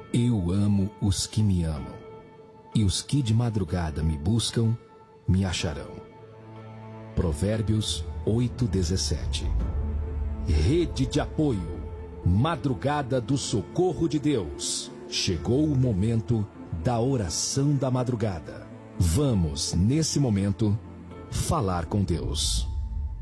Eu amo os que me amam, e os que de madrugada me buscam, me acharão. Provérbios 8:17. Rede de apoio, madrugada do socorro de Deus. Chegou o momento da oração da madrugada. Vamos, nesse momento, falar com Deus.